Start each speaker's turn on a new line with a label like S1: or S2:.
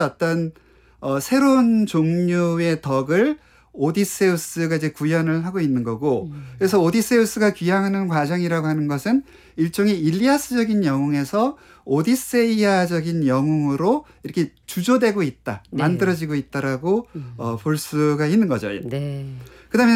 S1: 어떤 새로운 종류의 덕을 오디세우스가 이제 구현을 하고 있는 거고, 그래서 오디세우스가 귀향하는 과정이라고 하는 것은 일종의 일리아스적인 영웅에서 오디세이아적인 영웅으로 이렇게 주조되고 있다,
S2: 네.
S1: 만들어지고 있다라고 볼 수가 있는 거죠.
S2: 네.
S1: 그다음에